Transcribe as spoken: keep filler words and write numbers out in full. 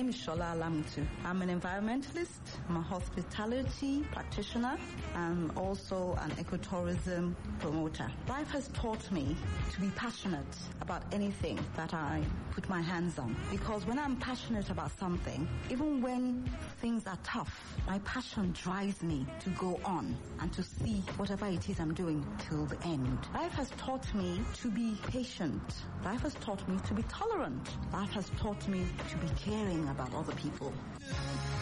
name is Shola Alamutu. I'm an environmentalist, I'm a hospitality practitioner, and also an ecotourism promoter. Life has taught me to be passionate about anything that I put my hands on. Because when I'm passionate about something, even when things are tough, my passion drives me to go on and to see whatever it is I'm doing till the end. Life has taught me to be patient. Life has taught me to be tolerant. Life has taught me to be caring about other people.